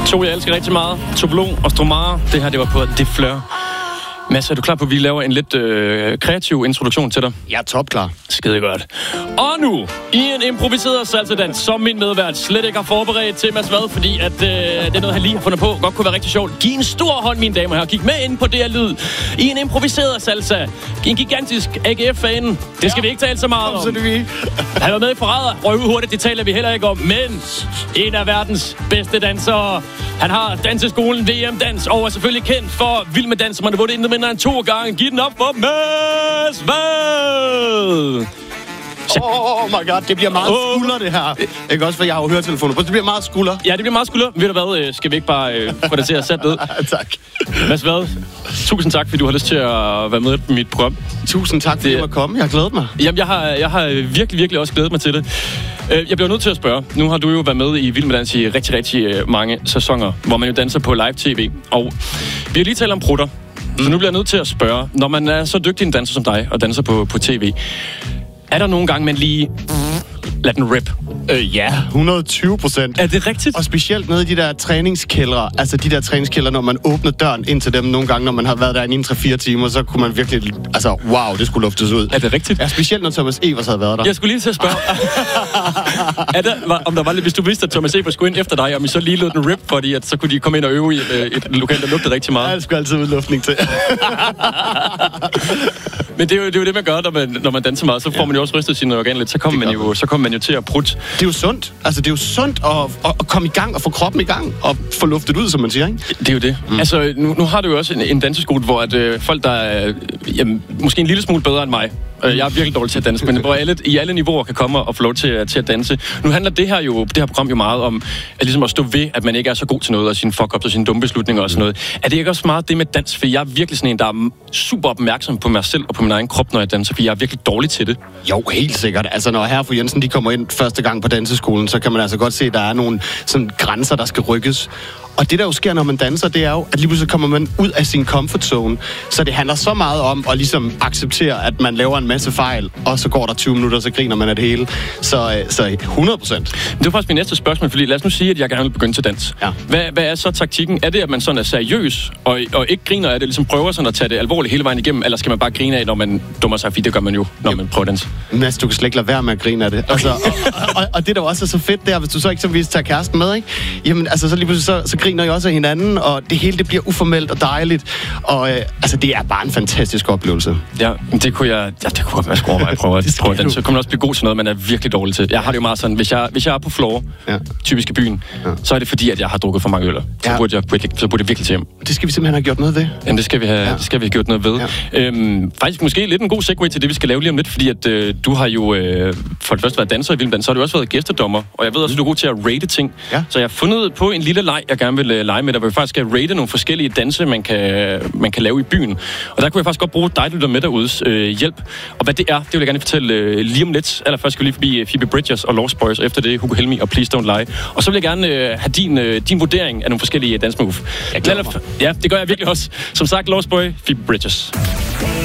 To, jeg elsker rigtig meget. Toblon og Stromare. Det her, det var på Det Fleur. Mads, er du klar på, at vi laver en lidt kreativ introduktion til dig? Jeg er topklar. Skide godt. Og nu, i en improviseret salsadans, som min medvært slet ikke har forberedt til Mads Vad, fordi at, det er noget, han lige har fundet på. Godt kunne være rigtig sjovt. Giv en stor hånd, mine damer her. Kig med ind på det her lyd. I en improviseret salsa. En gigantisk AGF-fan. Det skal vi ikke tale så meget om. Han var med i Forræder. Røg ud hurtigt, det taler vi heller ikke om. Men en af verdens bedste dansere. Han har danseskolen VM-dans og er selvfølgelig kendt for Vild med Dans, som han har vundet intet mindre end 2 gange. Giv den op for Mads Vad! Oh my god, det bliver meget skulder, det her. Ikke også, for jeg har jo høretelefoner på. Det bliver meget skulder. Ja, det bliver meget skulder. Ved du hvad, skal vi ikke bare få det til at sætte ned? Tak. Mads Vad, tusind tak, fordi du har lyst til at være med i mit program. Tusind tak, fordi du måtte komme. Jeg har glædet mig. Jamen, jeg har virkelig også glædet mig til det. Jeg bliver nødt til at spørge. Nu har du jo været med i Vild med Dans i rigtig mange sæsoner, hvor man jo danser på live-tv. Og vi har lige talt om prutter. Så nu bliver jeg nødt til at spørge, når man er så dygtig en danser som dig, og danser på tv, er der nogle gange, man lige lader den rip? Ja, 120%. Er det rigtigt? Og specielt nede i de der træningskældre, altså de der træningskældre, når man åbner døren ind til dem nogle gange, når man har været der i 3-4 timer, så kunne man virkelig, altså wow, det skulle luftes ud. Er det rigtigt? Ja, specielt når Thomas Evers havde været der. Jeg skulle lige til at spørge, om der var lidt, hvis du vidste, at Thomas Evers skulle ind efter dig, om I så lige lød den rip, fordi at så kunne de komme ind og øve i et lokal, der lugtede rigtig meget. Ja, det skulle altid udluftning til. Men det er jo det, man gør, når man danser meget. Så får man jo også rystet sine organer lidt. Så kommer man jo til at prutte. Det er jo sundt. Altså, det er jo sundt at komme i gang og få kroppen i gang og få luftet ud, som man siger, ikke? Det er jo det. Altså, nu har du jo også en danseskole, hvor at, folk, der er måske en lille smule bedre end mig, jeg er virkelig dårlig til at danse, men hvor i alle niveauer kan komme og få lov til at danse. Nu handler det her program jo meget om ligesom at stå ved, at man ikke er så god til noget, og sine fuck-ups og sine dumme beslutninger og sådan noget. Er det ikke også meget det med dans? For jeg er virkelig sådan en, der er super opmærksom på mig selv og på min egen krop, når jeg danser, for jeg er virkelig dårlig til det. Jo, helt sikkert. Altså, når herre og fru Jensen, de kommer ind første gang på danseskolen, så kan man altså godt se, at der er nogle sådan grænser, der skal rykkes. Og det, der jo sker, når man danser, det er jo, at lige pludselig kommer man ud af sin comfort zone. Så det handler så meget om at ligesom acceptere, at man laver en masse fejl, og så går der 20 minutter, så griner man af det hele. Så 100%. Det var faktisk min næste spørgsmål, fordi lad os nu sige, at jeg gerne vil begynde til dans. Ja. Hvad er så taktikken? Er det, at man sådan er seriøs, og ikke griner af det, ligesom prøver sådan at tage det alvorligt hele vejen igennem, eller skal man bare grine af, når man dummer sig? Fordi det gør man jo, når man prøver at danse. Mads, du kan slet ikke lade være med at grine af det. Okay. Altså, og det, der også er så fedt, det er, hvis du så eksempelvis tager kæresten med, ikke? Jamen, altså, så lige pludselig så griner I også af hinanden, og det hele, det bliver uformelt og dejligt. Og altså, det er bare en fantastisk oplevelse. Ja, det kunne godt være skråvej at prøve at danse. Så kunne man også blive god til noget, man er virkelig dårlig til. Jeg har det jo meget sådan, hvis jeg er på floor, typisk i byen, så er det fordi, at jeg har drukket for mange øl. Så burde jeg virkelig til hjem. Det skal vi simpelthen have gjort noget ved. Jamen, det skal vi have gjort noget ved. Ja. Faktisk måske lidt en god segue til det, vi skal lave lige om lidt, fordi at du har jo for det første været danser i Vild med Dans, så har du også været gæstedommer, og jeg ved også, at du er god til at rate ting. Ja. Så jeg har fundet på en lille leg, jeg gerne vil lege med, der vi faktisk skal rate nogle forskellige danse, man kan lave i byen. Og der kunne jeg faktisk godt bruge dig, der lytter med derude, hjælp. Og hvad det er, det vil jeg gerne fortælle lige om lidt. Allerførst skal vi lige forbi Phoebe Bridgers og Lost Boys, og efter det Hugo Helmi og Please Don't Lie. Og så vil jeg gerne have din vurdering af nogle forskellige dansmove. Ja, det gør jeg virkelig også. Som sagt, Lost Boy, Phoebe Bridgers.